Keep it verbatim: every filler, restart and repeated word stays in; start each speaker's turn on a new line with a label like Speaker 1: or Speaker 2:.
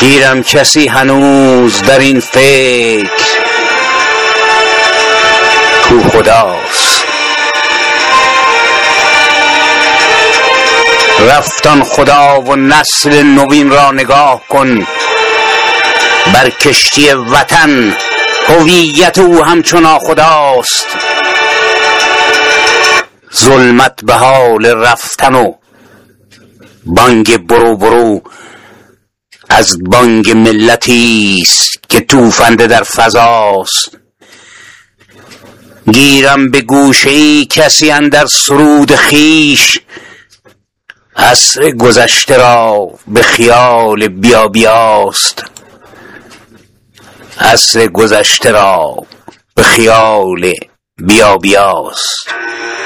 Speaker 1: گیرم کسی هنوز در این فکر کو خداست. رفتان خدا و نسل نوین را نگاه کن، بر کشتی وطن هویت او همچون خداست. ظلمت به حال رفتن و بانگ برو برو از بانگ ملتی است که توفنده در فضاست. گیرم به گوشه‌ای کسی اندر سرود خیش، عصر گذشته را به خیال بیا بیاست. عصر گذشته را به خیال بیا بیاست.